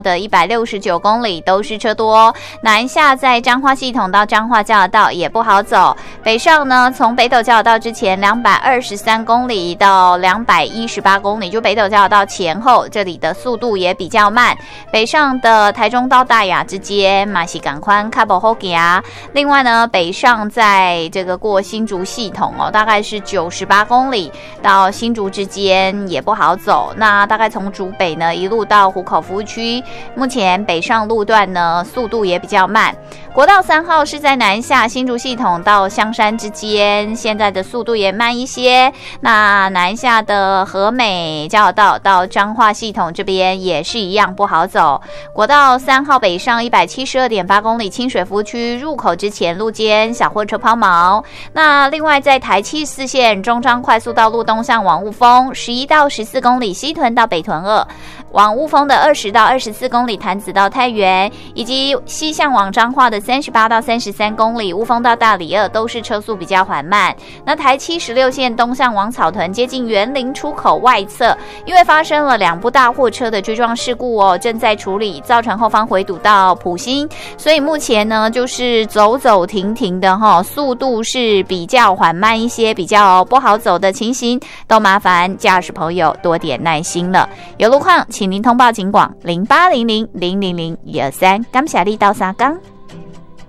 的169公里都是车多，南下在彰化系统到彰化交流道也不好走，北上呢从北斗交流道之前223公里到218公里，就北斗交流道前后这里的速度也比较慢，北上的台中到大雅之间嘛是赶快较不好行，另外呢北上在这个过新竹系统大概是98公里到新竹之间也不好走，那大概从竹北呢一路到湖口服务区，目前北上路段呢速度也比较慢，国道3号是在南下新竹系统到香山之间，现在的速度也慢一些，那南下的和美交流道到彰化系统这边也是一样不好走，国道3号北上172.8公里清水服务区入口之前路肩小货车抛锚，那另外在台74线中彰快速道路东向往雾峰11到14公里西屯到北屯2，往雾峰的20到24公里潭子到太原，以及西向往彰化的38到33公里雾峰到大里2都是车速比较缓慢。那台76线东向往草屯接近园林出口外侧，因为发生了2部大货车的追撞事故正在处理，造成后方回堵到埔心，所以目前呢就是走走停停的速度是比较缓慢一些，比较不好走的情形，都麻烦驾驶朋友多点耐心了。有路况请您通报警广0800000123，感谢你到三港。